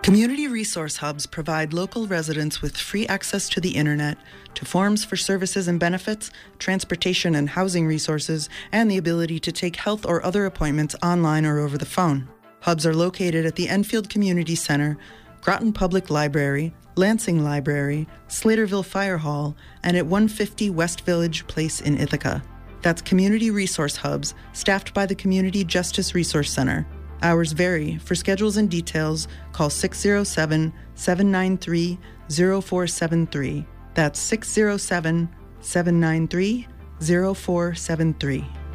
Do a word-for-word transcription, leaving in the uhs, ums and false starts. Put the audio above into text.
Community resource hubs provide local residents with free access to the internet, to forms for services and benefits, transportation and housing resources, and the ability to take health or other appointments online or over the phone. Hubs are located at the Enfield Community Center, Groton Public Library, Lansing Library, Slaterville Fire Hall, and at one fifty West Village Place in Ithaca. That's community resource hubs, staffed by the Community Justice Resource Center. Hours vary. For schedules and details, call six oh seven, seven nine three, oh four seven three. That's six oh seven, seven nine three, oh four seven three.